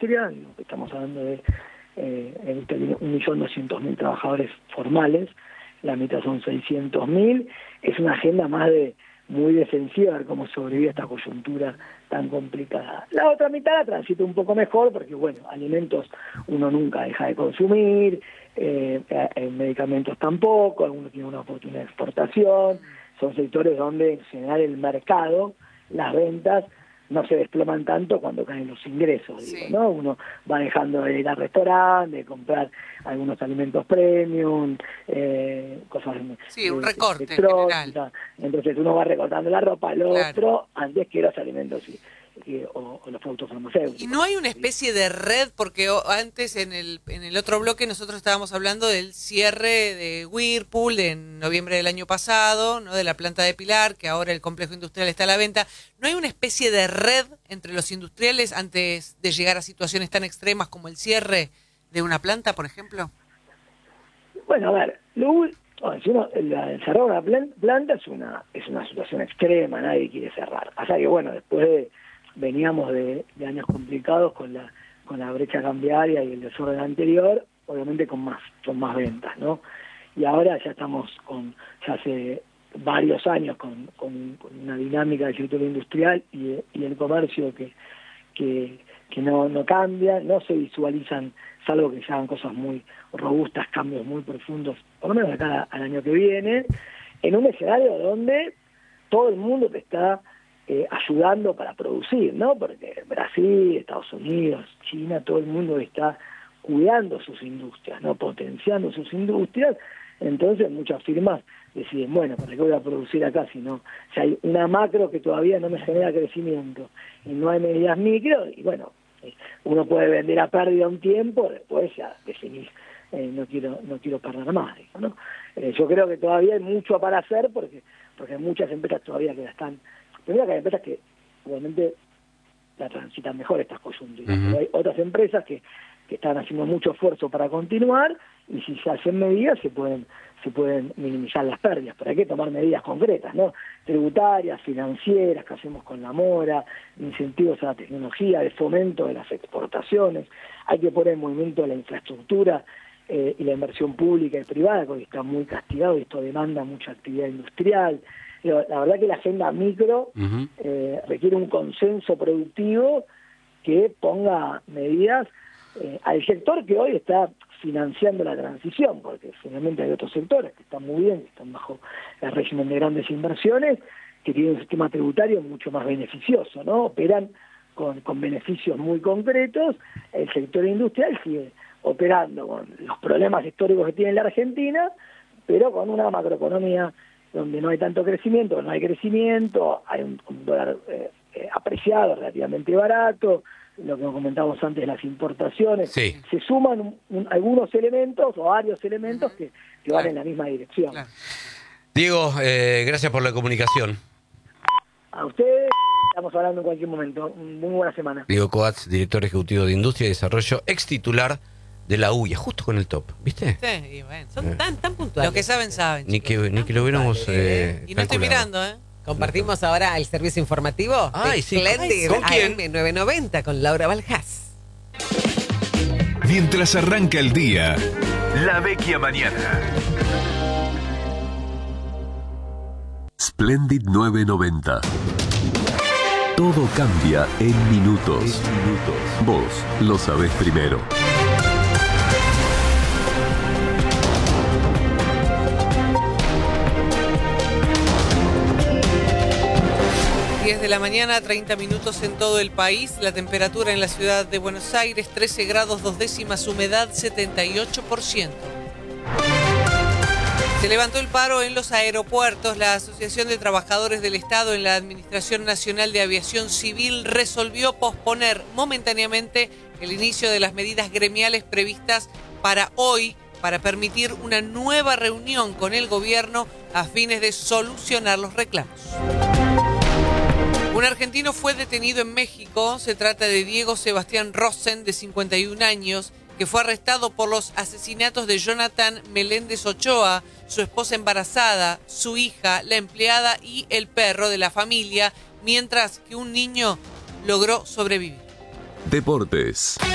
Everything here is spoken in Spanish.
industria, estamos hablando de 1.200.000 trabajadores formales, la mitad son 600.000, es una agenda más muy defensiva, a ver cómo sobrevive esta coyuntura tan complicada. La otra mitad la transita un poco mejor, porque bueno, alimentos uno nunca deja de consumir, medicamentos tampoco, algunos tienen una oportunidad de exportación, son sectores donde en general el mercado, las ventas, no se desploman tanto cuando caen los ingresos, sí, digo, ¿no? Uno va dejando de ir al restaurante, de comprar algunos alimentos premium, cosas sí, un recorte general. Entonces uno va recortando la ropa, lo claro. otro, antes que los alimentos o los productos farmacéuticos. ¿Y no hay una especie de red? Porque antes en el otro bloque nosotros estábamos hablando del cierre de Whirlpool en noviembre del año pasado, ¿no? De la planta de Pilar, que ahora el complejo industrial está a la venta. ¿No hay una especie de red entre los industriales antes de llegar a situaciones tan extremas como el cierre de una planta, por ejemplo? Bueno, a ver, si uno cerrar una planta es una situación extrema, nadie quiere cerrar. O sea que bueno, después veníamos de años complicados con la brecha cambiaria y el desorden anterior, obviamente con más ventas, ¿no? Y ahora ya estamos ya hace varios años con una dinámica del sector industrial y el comercio que no cambia, no se visualizan, salvo que se hagan cosas muy robustas, cambios muy profundos, por lo menos de cara al año que viene, en un escenario donde todo el mundo te está ayudando para producir, ¿no? Porque Brasil, Estados Unidos, China, todo el mundo está cuidando sus industrias, ¿no? Potenciando sus industrias. Entonces muchas firmas deciden, bueno, ¿para qué voy a producir acá si hay una macro que todavía no me genera crecimiento y no hay medidas micro? Y bueno, uno puede vender a pérdida un tiempo, después ya definir, no quiero perder más, ¿no? Yo creo que todavía hay mucho para hacer porque hay muchas empresas todavía que la están. Primero que hay empresas que obviamente la transitan mejor estas coyunturas, pero hay otras empresas que están haciendo mucho esfuerzo para continuar, y si se hacen medidas se pueden minimizar las pérdidas, pero hay que tomar medidas concretas, ¿no? Tributarias, financieras, que hacemos con la mora, incentivos a la tecnología, de fomento de las exportaciones, hay que poner en movimiento la infraestructura y la inversión pública y privada, porque está muy castigado y esto demanda mucha actividad industrial. La verdad que la agenda micro requiere un consenso productivo que ponga medidas al sector que hoy está financiando la transición, porque finalmente hay otros sectores que están muy bien, que están bajo el régimen de grandes inversiones, que tienen un sistema tributario mucho más beneficioso, ¿no? Operan con beneficios muy concretos. El sector industrial sigue operando con los problemas históricos que tiene la Argentina, pero con una macroeconomía donde no hay tanto crecimiento, hay un dólar apreciado, relativamente barato, lo que comentábamos antes, las importaciones, sí. Se suman algunos elementos o varios elementos que van en la misma dirección. Claro. Diego, gracias por la comunicación. A ustedes, estamos hablando en cualquier momento. Muy buena semana. Diego Coats, director ejecutivo de Industria y Desarrollo, ex titular de la UIA, justo con el top, ¿viste? Sí, y bueno, Son tan puntuales. lo que saben, saben. Ni chicos. que lo hubiéramos Y no estoy calculado. mirando, ¿eh? Compartimos ahora el servicio informativo Ay, de sí. Splendid ¿Con quién? AM990 con Laura Valjas. Mientras arranca el día, La Vecchia Mañana. Splendid 990. Todo cambia en minutos. Vos lo sabés primero. De la mañana, 30 minutos en todo el país. La temperatura en la ciudad de Buenos Aires, 13 grados 2 décimas, humedad 78%. Se levantó el paro en los aeropuertos. La Asociación de Trabajadores del Estado en la Administración Nacional de Aviación Civil resolvió posponer momentáneamente el inicio de las medidas gremiales previstas para hoy, para permitir una nueva reunión con el gobierno a fines de solucionar los reclamos. Un argentino fue detenido en México. Se trata de Diego Sebastián Rosen, de 51 años, que fue arrestado por los asesinatos de Jonathan Meléndez Ochoa, su esposa embarazada, su hija, la empleada y el perro de la familia, mientras que un niño logró sobrevivir. Deportes.